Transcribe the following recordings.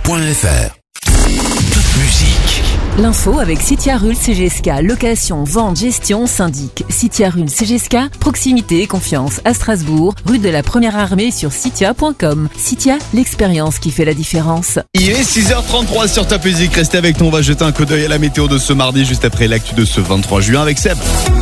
citia.fr. Toute musique. L'info avec Citia Rul CGSK, location, vente, gestion, syndic. Citia Rul CGSK, proximité et confiance à Strasbourg, rue de la Première Armée sur citia.com. Citia, l'expérience qui fait la différence. Il est 6h33 sur Top Music, restez avec nous, on va jeter un coup d'œil à la météo de ce mardi juste après l'actu de ce 23 juin avec Seb.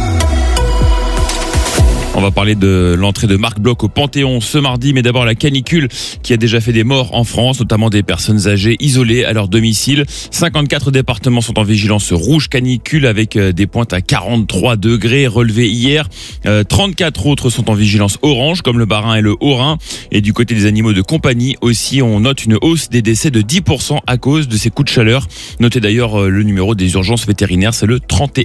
On va parler de l'entrée de Marc Bloch au Panthéon ce mardi, mais d'abord la canicule qui a déjà fait des morts en France, notamment des personnes âgées isolées à leur domicile. 54 départements sont en vigilance rouge canicule avec des pointes à 43 degrés relevées hier. 34 autres sont en vigilance orange comme le Bas-Rhin et le Haut-Rhin. Et du côté des animaux de compagnie aussi, on note une hausse des décès de 10% à cause de ces coups de chaleur. Notez d'ailleurs le numéro des urgences vétérinaires, c'est le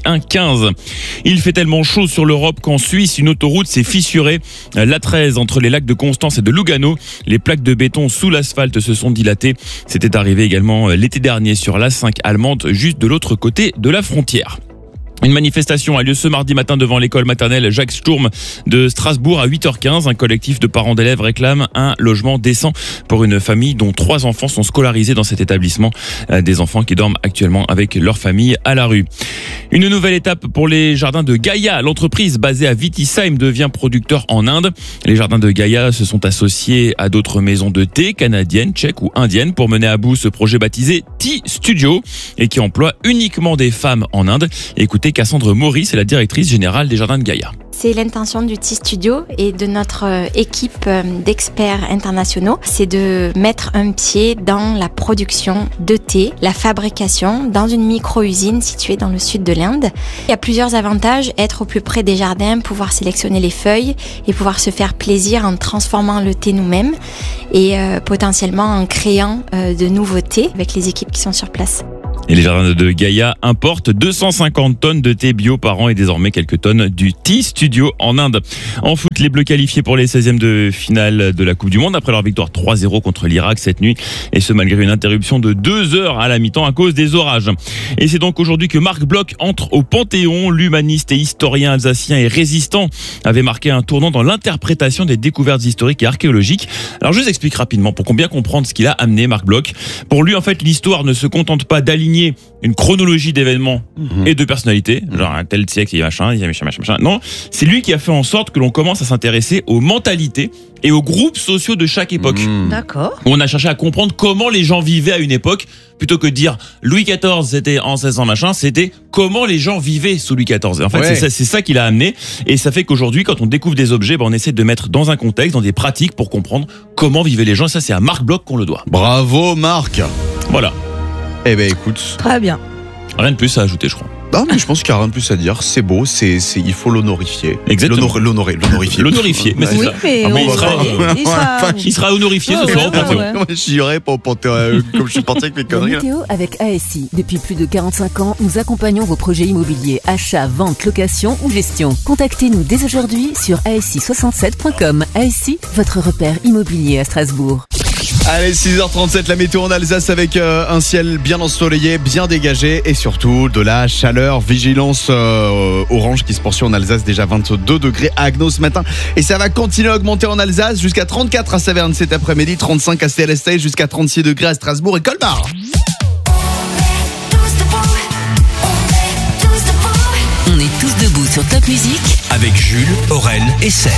3115. Il fait tellement chaud sur l'Europe qu'en Suisse, une autoroute s'est fissurée. L'A13 entre les lacs de Constance et de Lugano. Les plaques de béton sous l'asphalte se sont dilatées. C'était arrivé également l'été dernier sur l'A5 allemande, juste de l'autre côté de la frontière. Une manifestation a lieu ce mardi matin devant l'école maternelle Jacques Sturm de Strasbourg à 8h15. Un collectif de parents d'élèves réclame un logement décent pour une famille dont 3 enfants sont scolarisés dans cet établissement. Des enfants qui dorment actuellement avec leur famille à la rue. Une nouvelle étape pour les jardins de Gaïa. L'entreprise basée à Vitisheim devient producteur en Inde. Les jardins de Gaïa se sont associés à d'autres maisons de thé canadiennes, tchèques ou indiennes pour mener à bout ce projet baptisé Tea Studio et qui emploie uniquement des femmes en Inde. Écoutez Cassandre Maurice est la directrice générale des jardins de Gaïa. C'est l'intention du Tea Studio et de notre équipe d'experts internationaux, c'est de mettre un pied dans la production de thé, la fabrication dans une micro-usine située dans le sud de l'Inde. Il y a plusieurs avantages, être au plus près des jardins, pouvoir sélectionner les feuilles et pouvoir se faire plaisir en transformant le thé nous-mêmes et potentiellement en créant de nouveaux thés avec les équipes qui sont sur place. Et les jardins de Gaïa importent 250 tonnes de thé bio par an et désormais quelques tonnes du Tea Studio en Inde. En foot, les Bleus qualifiés pour les 16e de finale de la Coupe du Monde après leur victoire 3-0 contre l'Irak cette nuit. Et ce malgré une interruption de 2 heures à la mi-temps à cause des orages. Et c'est donc aujourd'hui que Marc Bloch entre au Panthéon. L'humaniste et historien alsacien et résistant avait marqué un tournant dans l'interprétation des découvertes historiques et archéologiques. Alors je vous explique rapidement pour bien comprendre ce qu'il a amené Marc Bloch. Pour lui, en fait, l'histoire ne se contente pas d'aligner une chronologie d'événements et de personnalités, genre un tel siècle, il y a machin. Non, c'est lui qui a fait en sorte que l'on commence à s'intéresser aux mentalités et aux groupes sociaux de chaque époque. D'accord. On a cherché à comprendre comment les gens vivaient à une époque, plutôt que de dire Louis XIV c'était en 1600 machin, c'était comment les gens vivaient sous Louis XIV. Et en fait, c'est ça qu'il a amené, et ça fait qu'aujourd'hui, quand on découvre des objets, on essaie de mettre dans un contexte, dans des pratiques pour comprendre comment vivaient les gens. Et ça, c'est à Marc Bloch qu'on le doit. Bravo Marc. Voilà. Eh ben écoute, Très bien. Rien de plus à ajouter, je crois. non mais je pense qu'il n'y a rien de plus à dire, c'est beau, il faut l'honorifier. Exactement. L'honorifier. L'honorifier, mais c'est Oui, ça. mais Ah bon, Il sera honorifié ce soir au Panthéon. Moi j'irai pas au Panthéon, comme je suis parti avec mes La conneries. météo avec ASI. Depuis plus de 45 ans, nous accompagnons vos projets immobiliers, achats, ventes, location ou gestion. Contactez-nous dès aujourd'hui sur asi67.com. ASI, votre repère immobilier à Strasbourg. Allez, 6h37, la météo en Alsace avec un ciel bien ensoleillé, bien dégagé et surtout de la chaleur. Vigilance orange qui se poursuit en Alsace, déjà 22 degrés à Agno ce matin. Et ça va continuer à augmenter en Alsace jusqu'à 34 à Saverne cet après-midi, 35 à CLST, jusqu'à 36 degrés à Strasbourg et Colmar. On est tous debout sur Top Music. Avec Jules, Aurel et Seb.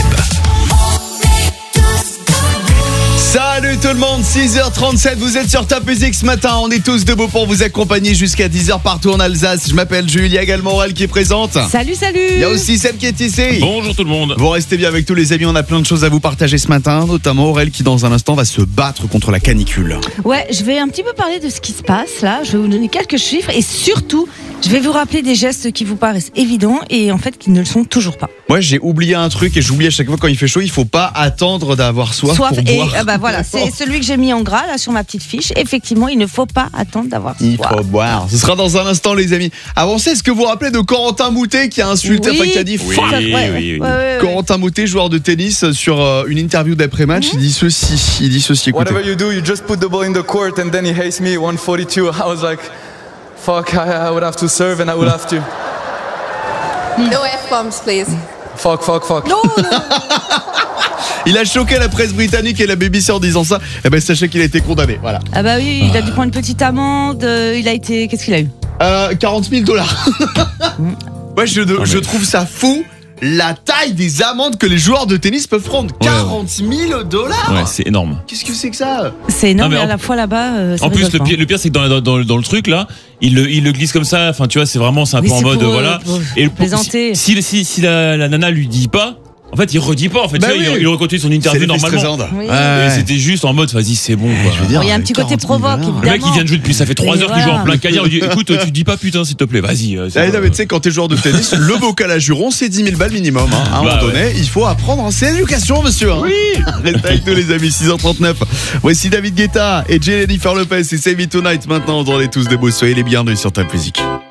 Salut tout le monde, 6h37, vous êtes sur Top Music ce matin, on est tous debout pour vous accompagner jusqu'à 10h partout en Alsace. Je m'appelle Jules, il y a également Aurel qui est présente. Salut. Il y a aussi Seb qui est ici. Bonjour tout le monde. Vous restez bien avec tous les amis, on a plein de choses à vous partager ce matin, notamment Aurel qui dans un instant va se battre contre la canicule. Ouais, je vais un petit peu parler de ce qui se passe là. Je vais vous donner quelques chiffres et surtout, je vais vous rappeler des gestes qui vous paraissent évidents et en fait qui ne le sont toujours pas. Moi j'ai oublié un truc et j'oublie à chaque fois quand il fait chaud, il faut pas attendre d'avoir soif pour et boire. voilà, c'est celui que j'ai mis en gras là sur ma petite fiche. Effectivement, il ne faut pas attendre d'avoir soif. Il faut boire. Ce sera dans un instant les amis. Avant ça, est-ce que vous vous rappelez de Corentin Moutet qui a insulté, qui a dit fuck. Oui. Corentin Moutet, joueur de tennis, sur une interview d'après-match, il dit ceci, écoutez. Whatever you do, you just put the ball in the court and then he hates me 142. I was like, fuck, I would have to serve and I would have to. No F-bombs, please. Fuck. Non. Il a choqué la presse britannique et la BBC en disant ça. Eh ben, sachez qu'il a été condamné. Voilà. Ah bah oui, il a dû prendre une petite amende. Il a été. Qu'est-ce qu'il a eu? 40 000 $. Ouais, je trouve ça fou. La taille des amendes que les joueurs de tennis peuvent prendre. 40 000 $. Ouais, c'est énorme. Qu'est-ce que c'est que ça? C'est énorme, Non, mais mais à la fois là-bas. En plus, le pire, c'est que dans le truc là, il le glisse comme ça. Enfin, tu vois, c'est un Oui, peu en c'est mode pour, voilà. Et plaisanter. Si la nana lui dit pas. En fait, il redit pas. En fait, Bah tu vois, oui. il recontinue son interview normalement. Oui. Et c'était juste en mode, vas-y, c'est bon. Quoi. Je veux dire, Il y a un petit côté 40 000 provoque, $. évidemment. Le mec, il vient de jouer depuis, ça fait 3 Et heures qu'il joue en voilà. plein cagnard. Il dit, écoute, tu dis pas putain, s'il te plaît, vas-y. Non, mais tu sais, quand t'es joueur de tennis, le bocal à juron, c'est 10 000 balles minimum. Hein. À un moment donné, il faut apprendre. C'est l'éducation, monsieur. Hein. Oui. Restez avec nous, les amis, 6h39. Voici David Guetta et Jennifer Lopez et Save It Tonight. Maintenant, on est tous des beaux. Soyez les bienvenus sur Top Music.